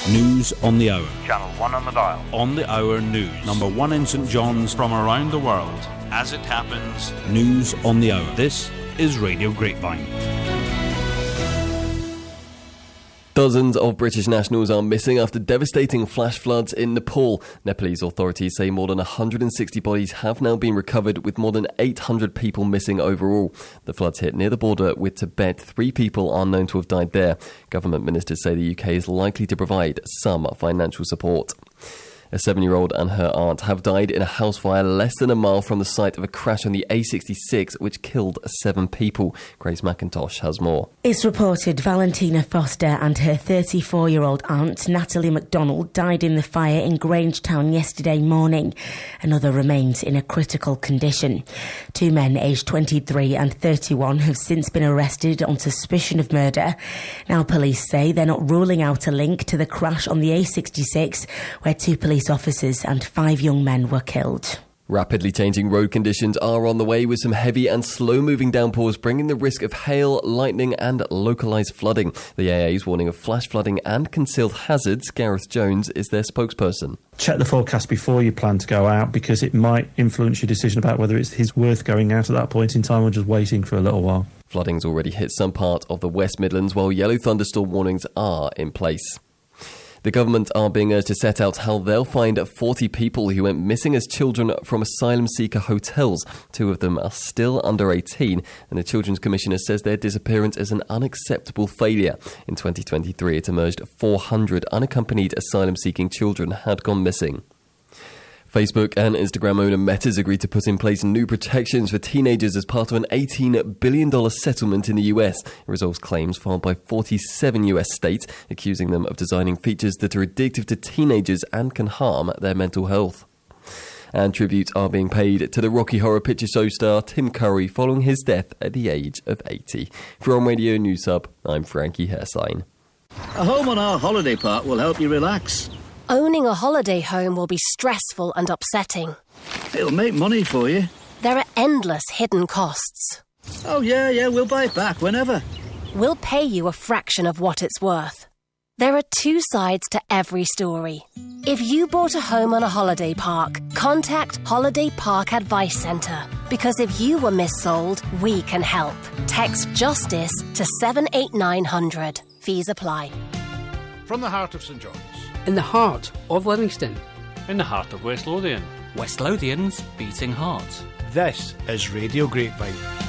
News on the hour. Channel 1 on the dial. On the hour news. Number 1 in St John's. From around the world. As it happens. News on the hour. This is Radio Grapevine. Dozens of British nationals are missing after devastating flash floods in Nepal. Nepalese authorities say more than 160 bodies have now been recovered, with more than 800 people missing overall. The floods hit near the border with Tibet. 3 people are known to have died there. Government ministers say the UK is likely to provide some financial support. A 7-year-old and her aunt have died in a house fire less than a mile from the site of a crash on the A66 which killed 7 people. Grace McIntosh has more. It's reported Valentina Foster and her 34-year-old aunt, Natalie MacDonald, died in the fire in Grangetown yesterday morning. Another remains in a critical condition. 2 men aged 23 and 31 have since been arrested on suspicion of murder. Now police say they're not ruling out a link to the crash on the A66 where 2 police officers and 5 young men were killed. Rapidly changing road conditions are on the way, with some heavy and slow-moving downpours bringing the risk of hail, lightning and localised flooding. The AA is warning of flash flooding and concealed hazards. Gareth Jones is their spokesperson. Check the forecast before you plan to go out, because it might influence your decision about whether it's worth going out at that point in time or just waiting for a little while. Flooding's already hit some part of the West Midlands, while yellow thunderstorm warnings are in place. The government are being urged to set out how they'll find 40 people who went missing as children from asylum seeker hotels. 2 of them are still under 18, and the Children's Commissioner says their disappearance is an unacceptable failure. In 2023, it emerged 400 unaccompanied asylum-seeking children had gone missing. Facebook and Instagram owner Meta's agreed to put in place new protections for teenagers as part of an $18 billion settlement in the US. It resolves claims filed by 47 US states, accusing them of designing features that are addictive to teenagers and can harm their mental health. And tributes are being paid to the Rocky Horror Picture Show star Tim Curry following his death at the age of 80. From Radio News Hub, I'm Frankie Hersign. A home on our holiday park will help you relax. Owning a holiday home will be stressful and upsetting. It'll make money for you. There are endless hidden costs. Oh, yeah, we'll buy it back whenever. We'll pay you a fraction of what it's worth. There are 2 sides to every story. If you bought a home on a holiday park, contact Holiday Park Advice Centre. Because if you were missold, we can help. Text JUSTICE to 78900. Fees apply. From the heart of St John's. In the heart of Livingston. In the heart of West Lothian. West Lothian's beating heart. This is Radio Grapevine.